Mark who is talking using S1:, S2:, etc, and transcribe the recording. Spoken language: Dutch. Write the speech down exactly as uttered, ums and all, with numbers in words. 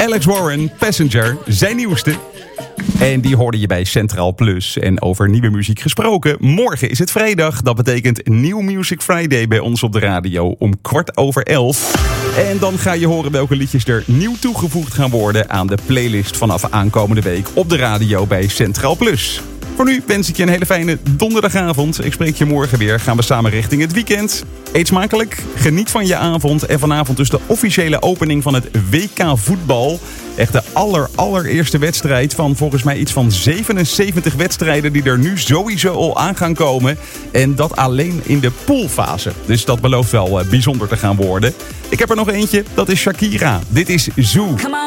S1: Alex Warren, Passenger, zijn nieuwste. En die hoorde je bij Centraal Plus. En over nieuwe muziek gesproken, morgen is het vrijdag. Dat betekent New Music Friday bij ons op de radio om kwart over elf. En dan ga je horen welke liedjes er nieuw toegevoegd gaan worden aan de playlist vanaf aankomende week op de radio bij Centraal Plus. Voor nu wens ik je een hele fijne donderdagavond. Ik spreek je morgen weer. Gaan we samen richting het weekend. Eet smakelijk, geniet van je avond. En vanavond dus de officiële opening van het W K voetbal. Echt de aller, allereerste wedstrijd van volgens mij iets van zevenenzeventig wedstrijden die er nu sowieso al aan gaan komen. En dat alleen in de poolfase. Dus dat belooft wel uh, bijzonder te gaan worden. Ik heb er nog eentje, dat is Shakira. Dit is Zoo.